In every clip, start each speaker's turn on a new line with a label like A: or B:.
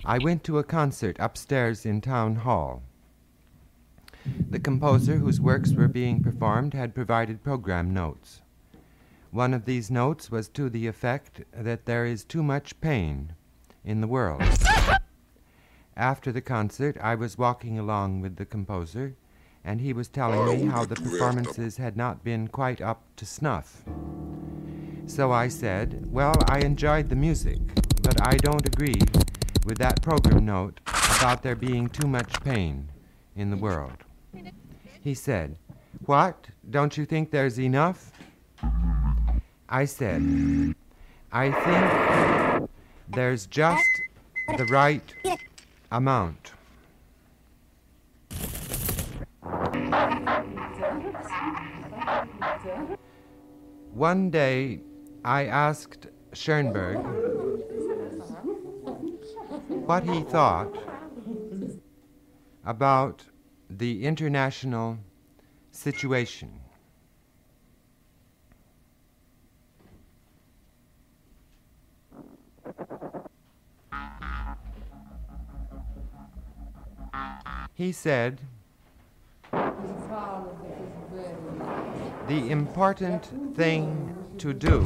A: I went to a concert upstairs in Town Hall. The composer whose works were being performed had provided program notes. One of these notes was to the effect that there is too much pain in the world. After the concert, I was walking along with the composer, and he was telling me how the performances had not been quite up to snuff. So I said, well, I enjoyed the music, but I don't agree with that program note about there being too much pain in the world. He said, what? Don't you think there's enough? I said, I think there's just the right amount. One day, I asked Schoenberg what he thought about the international situation. He said, the important thing to do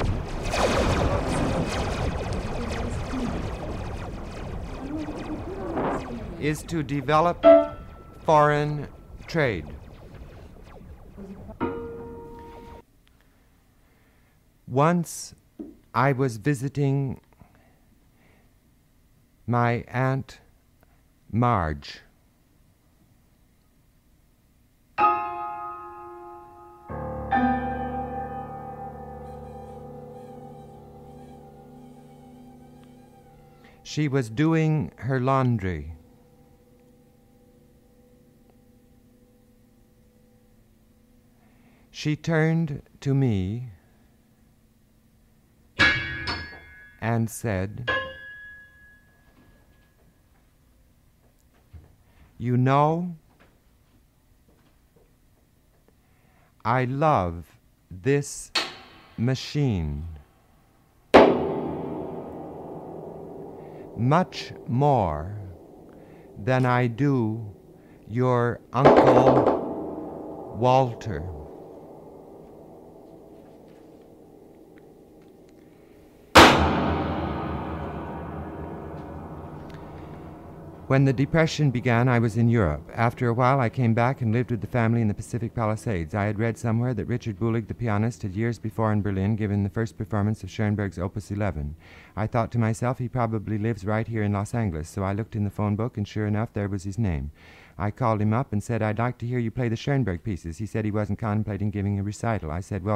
A: is to develop foreign trade. Once I was visiting my Aunt Marge. She was doing her laundry. She turned to me and said, you know, I love this machine much more than I do your Uncle Walter. When the Depression began, I was in Europe. After a while, I came back and lived with the family in the Pacific Palisades. I had read somewhere that Richard Bulig, the pianist, had years before in Berlin given the first performance of Schoenberg's Opus 11. I thought to myself, he probably lives right here in Los Angeles, so I looked in the phone book, and sure enough, there was his name. I called him up and said, I'd like to hear you play the Schoenberg pieces. He said he wasn't contemplating giving a recital. I said, well,